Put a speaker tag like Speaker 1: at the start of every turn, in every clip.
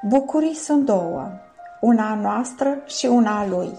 Speaker 1: Bucurii sunt două, una a noastră și una a lui,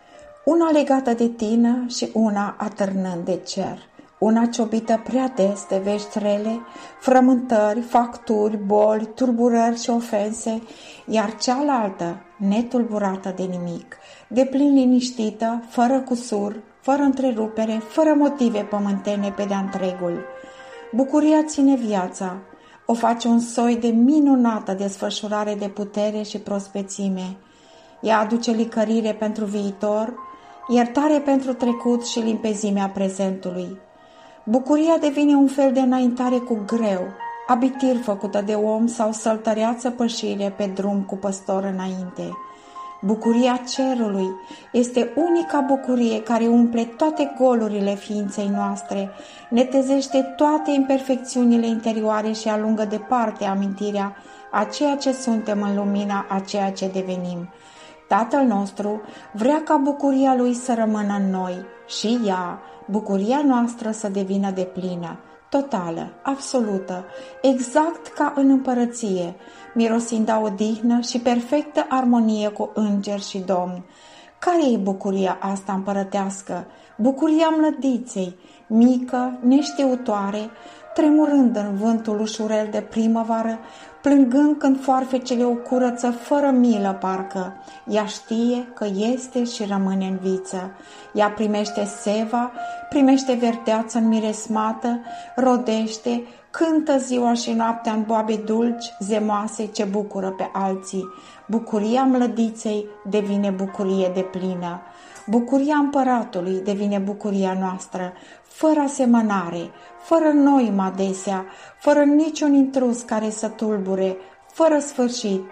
Speaker 1: una legată de tine și una atârnând de cer, una ciobită prea des de vești rele, frământări, facturi, boli, tulburări și ofense, iar cealaltă, netulburată de nimic, deplin liniștită, fără cusur, fără întrerupere, fără motive pământene pe de-a întregul. Bucuria ține viața, o face un soi de minunată desfășurare de putere și prospețime. Ea aduce licărire pentru viitor, iertare pentru trecut și limpezimea prezentului. Bucuria devine un fel de înaintare cu greu, abitir făcută de om sau săltăreață pășire pe drum cu păstor înainte. Bucuria cerului este unica bucurie care umple toate golurile ființei noastre, netezește toate imperfecțiunile interioare și alungă departe amintirea a ceea ce suntem în lumina a ceea ce devenim. Tatăl nostru vrea ca bucuria lui să rămână în noi și ea, bucuria noastră, să devină deplină, totală, absolută, exact ca în împărăție, mirosind a odihnă și perfectă armonie cu îngeri și domni. Care e bucuria asta împărătească? Bucuria mlădiței, mică, neștiutoare, tremurând în vântul ușurel de primăvară, plângând când foarfecele o curăță fără milă parcă. Ea știe că este și rămâne în viță. Ea primește seva, primește verdeață înmiresmată, rodește, cântă ziua și noaptea în boabe dulci, zemoase ce bucură pe alții. Bucuria mlădiței devine bucurie deplină. Bucuria împăratului devine bucuria noastră, fără asemănare, fără noimă adesea, fără niciun intrus care să tulbure, fără sfârșit.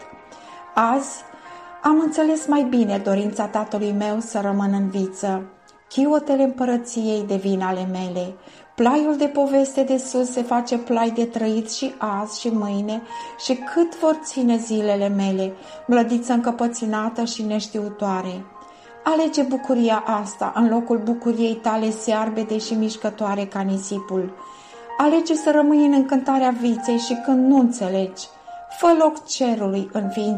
Speaker 1: Azi am înțeles mai bine dorința tatălui meu să rămân în viță. Chiotele împărăției devin ale mele. Plaiul de poveste de sus se face plai de trăit și azi și mâine și cât vor ține zilele mele, mlădiță încăpățânată și neștiutoare. Alege bucuria asta în locul bucuriei tale searbede și mișcătoare ca nisipul. Alege să rămâi în încântarea viței și când nu înțelegi, fă loc cerului în ființa